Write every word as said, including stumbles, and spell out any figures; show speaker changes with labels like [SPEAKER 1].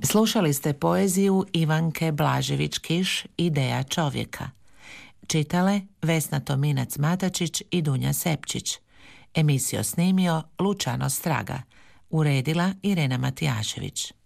[SPEAKER 1] Slušali ste poeziju Ivanke Blažević-Kiš Ideja čovjeka. Čitale Vesna Tominac-Matačić i Dunja Sepčić. Emisiju snimio Lučano Straga. Uredila Irena Matijašević.